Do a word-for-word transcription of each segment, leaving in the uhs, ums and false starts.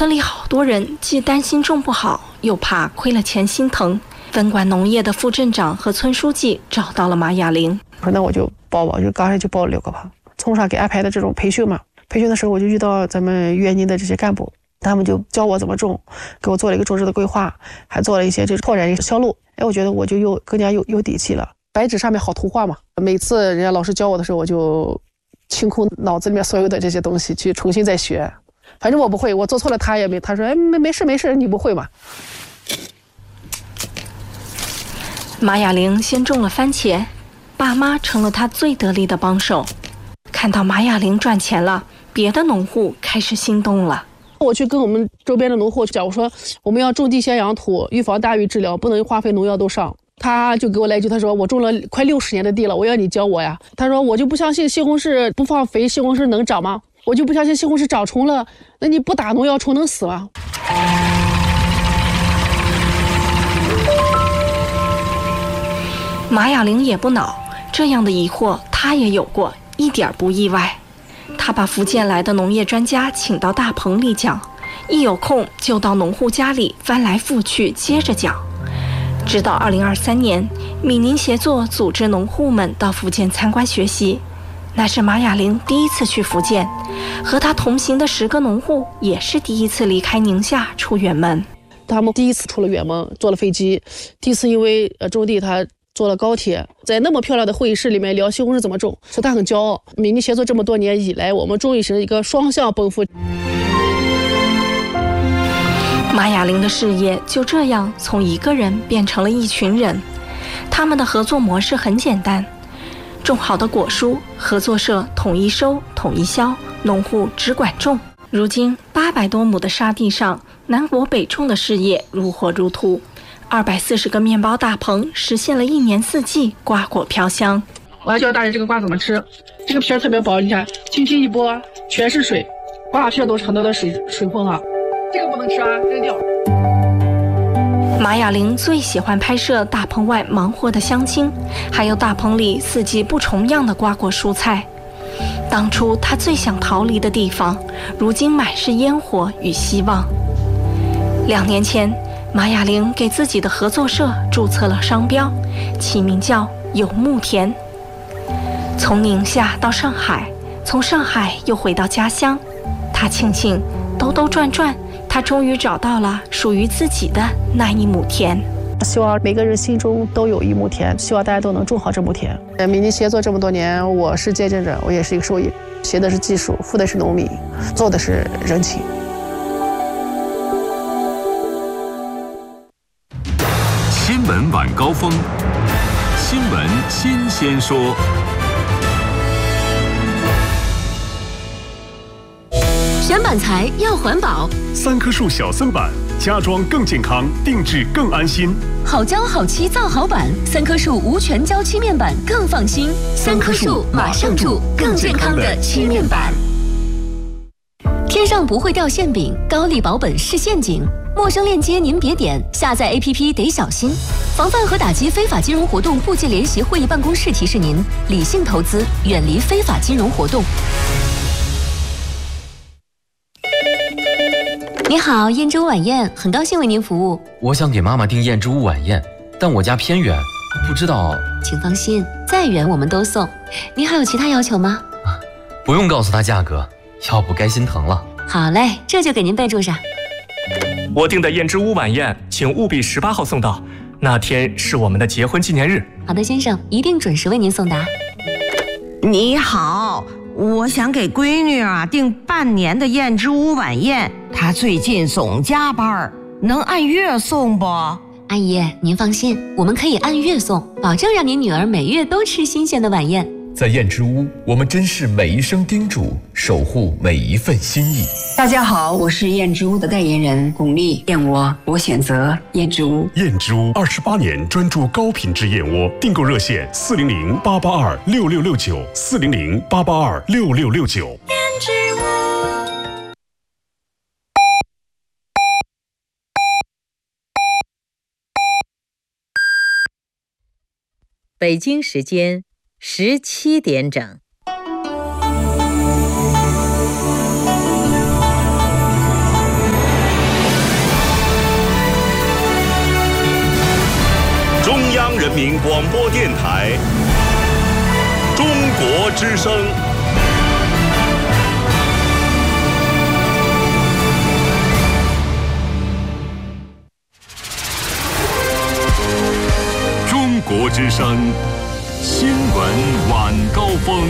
村里好多人既担心种不好，又怕亏了钱心疼。分管农业的副镇长和村书记找到了马雅玲， 我说那我就报吧，就刚才就报了六个吧。从上给安排的这种培训嘛，培训的时候我就遇到咱们园林的这些干部，他们就教我怎么种，给我做了一个种植的规划，还做了一些这拓展一个销路。哎，我觉得我就又更加有有底气了。白纸上面好图画嘛，每次人家老师教我的时候，我就清空脑子里面所有的这些东西，去重新再学。反正我不会，我做错了他也没，他说哎没没事没事，你不会嘛。 马雅玲先种了番茄，爸妈成了她最得力的帮手。看到马雅玲赚钱了，别的农户开始心动了。 我去跟我们周边的农户讲，我说我们要种地先养土，预防大雨治疗，不能化肥农药都上。他就给我来一句，他说我种了快六十年的地了，我要你教我呀。他说我就不相信西红柿不放肥，西红柿能长吗？我就不相信西红柿长虫了，那你不打农药虫能死吗？ 马雅玲也不恼，这样的疑惑她也有过，一点不意外。她把福建来的农业专家请到大棚里讲，一有空就到农户家里翻来覆去接着讲。直到二零二三年，闽宁协作组织农户们到福建参观学习，那是马雅玲第一次去福建，和她同行的十个农户也是第一次离开宁夏出远门。 他们第一次出了远门，坐了飞机，第一次因为呃种地他坐了高铁，在那么漂亮的会议室里面聊西红柿怎么种，说他很骄傲。闽宁协作这么多年以来，我们终于是一个双向奔赴。 马雅玲的事业就这样从一个人变成了一群人。他们的合作模式很简单，种好的果蔬，合作社统一收统一销，农户只管种。如今八百多亩的沙地上，南国北种的事业如火如荼。二百四十个面包大棚实现了一年四季瓜果飘香。 我要教大人这个瓜怎么吃，这个皮儿特别薄，你看轻轻一剥全是水，瓜皮都是很多的水水分啊，这个不能吃啊，扔掉。 马雅玲最喜欢拍摄大棚外忙活的乡亲，还有大棚里四季不重样的瓜果蔬菜。当初她最想逃离的地方，如今满是烟火与希望。两年前，马雅玲给自己的合作社注册了商标，起名叫有木田。从宁夏到上海，从上海又回到家乡，她庆幸兜兜转转，她终于找到了属于自己的那一亩田。 希望每个人心中都有一亩田，希望大家都能种好这亩田。闽宁协作这么多年，我是见证者，我也是一个受益，学的是技术，付的是农民，做的是人情。 新闻晚高峰，新闻新鲜说。 选板材要环保， 三棵树小森板，家装更健康，定制更安心。 好胶好漆造好板，三棵树无全胶漆面板更放心。三棵树马上住更健康的漆面板。天上不会掉馅饼，高丽保本是陷阱。陌生链接您别点，下载 A P P 得小心。防范和打击非法金融活动部界联席会议办公室提示您：理性投资，远离非法金融活动。你好，燕之屋晚宴，很高兴为您服务。 我想给妈妈订燕之屋晚宴，但我家偏远，不知道。 请放心，再远我们都送。您还有其他要求吗？ 啊，不用告诉她价格，要不该心疼了。 好嘞，这就给您备注上。 我订的燕之屋晚宴，请务必十八号送到，那天是我们的结婚纪念日。 好的，先生，一定准时为您送达。 你好，我想给闺女啊订半年的燕之屋晚宴，她最近总加班，能按月送不？ 阿姨，您放心，我们可以按月送，保证让您女儿每月都吃新鲜的晚宴。 在燕之屋，我们珍视每一声叮嘱，守护每一份心意。 大家好，我是燕之屋的代言人巩俐，燕窝我选择燕之屋。 燕之屋二十八年专注高品质燕窝，订购热线四零零八八二六六六九四零零八八二六六六九。 燕之屋。 北京时间十七点整。 人民广播电台中国之声。 中国之声新闻晚高峰。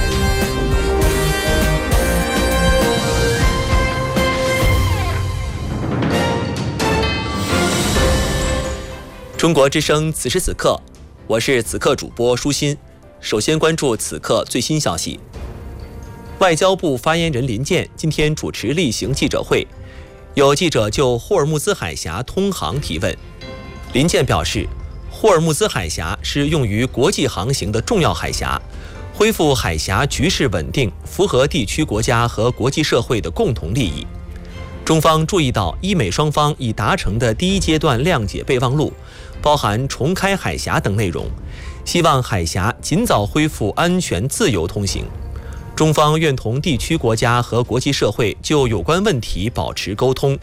中国之声此时此刻，我是此刻主播舒心。首先关注此刻最新消息。外交部发言人林健今天主持例行记者会，有记者就霍尔木兹海峡通航提问。林健表示，霍尔木兹海峡是用于国际航行的重要海峡，恢复海峡局势稳定，符合地区国家和国际社会的共同利益。中方注意到伊美双方已达成的第一阶段谅解备忘录，包含重开海峡等内容，希望海峡尽早恢复安全自由通行。中方愿同地区国家和国际社会就有关问题保持沟通。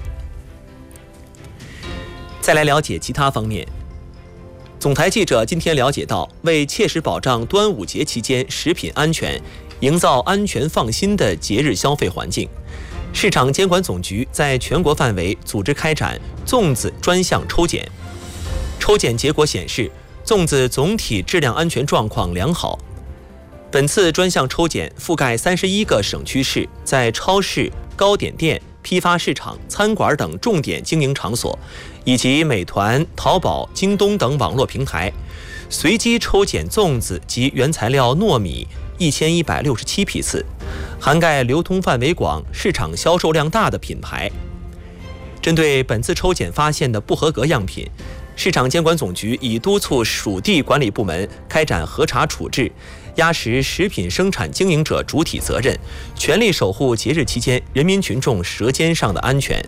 再来了解其他方面。总台记者今天了解到，为切实保障端午节期间食品安全，营造安全放心的节日消费环境，市场监管总局在全国范围组织开展粽子专项抽检。抽检结果显示，粽子总体质量安全状况良好。本次专项抽检覆盖三十一个省区市，在超市、糕点店、批发市场、餐馆等重点经营场所，以及美团、淘宝、京东等网络平台，随机抽检粽子及原材料糯米一千一百六十七批次，涵盖流通范围广、市场销售量大的品牌。针对本次抽检发现的不合格样品，市场监管总局已督促属地管理部门开展核查处置，压实食品生产经营者主体责任，全力守护节日期间人民群众舌尖上的安全。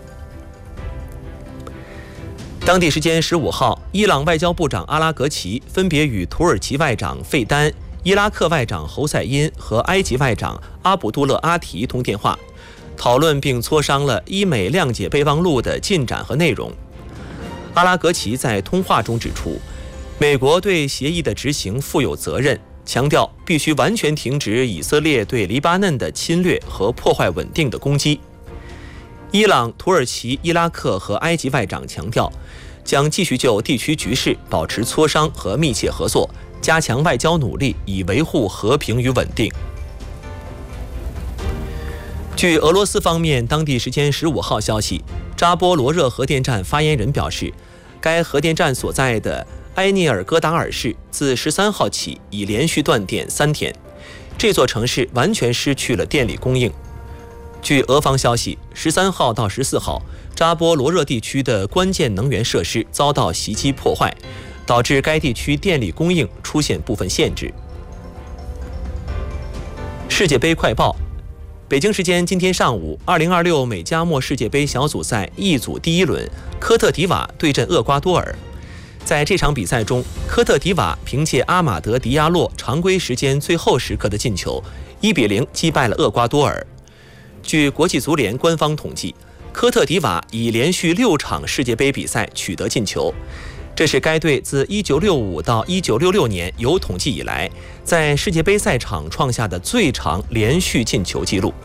当地时间十五号，伊朗外交部长阿拉格齐分别与土耳其外长费丹、伊拉克外长侯赛因和埃及外长阿卜杜勒阿提通电话，讨论并磋商了伊美谅解备忘录的进展和内容。阿拉格齐在通话中指出，美国对协议的执行负有责任，强调必须完全停止以色列对黎巴嫩的侵略和破坏稳定的攻击。伊朗、土耳其、伊拉克和埃及外长强调，将继续就地区局势保持磋商和密切合作，加强外交努力，以维护和平与稳定。据俄罗斯方面当地时间十五号消息，扎波罗热核电站发言人表示，该核电站所在的埃涅尔戈达尔市自十三号起已连续断电三天，这座城市完全失去了电力供应。据俄方消息，十三号到十四号，扎波罗热地区的关键能源设施遭到袭击破坏，导致该地区电力供应出现部分限制。世界杯快报。北京时间今天上午，二零二六美加墨世界杯小组赛 E 组第一轮，科特迪瓦对阵厄瓜多尔。在这场比赛中，科特迪瓦凭借阿马德·迪亚洛常规时间最后时刻的进球，一比零击败了厄瓜多尔。据国际足联官方统计，科特迪瓦已连续六场世界杯比赛取得进球，这是该队自一九六五到一九六六年有统计以来，在世界杯赛场创下的最长连续进球纪录。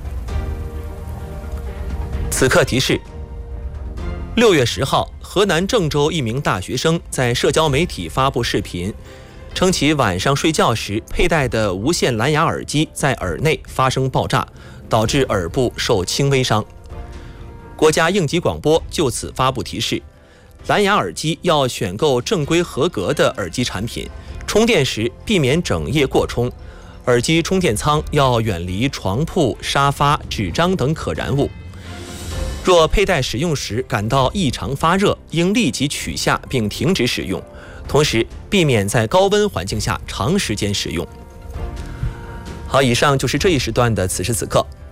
此刻提示：六月十号，河南郑州一名大学生在社交媒体发布视频，称其晚上睡觉时佩戴的无线蓝牙耳机在耳内发生爆炸，导致耳部受轻微伤。国家应急广播就此发布提示：蓝牙耳机要选购正规合格的耳机产品，充电时避免整夜过充，耳机充电仓要远离床铺、沙发、纸张等可燃物。若佩戴使用时感到异常发热，应立即取下并停止使用，同时避免在高温环境下长时间使用。好，以上就是这一时段的此时此刻。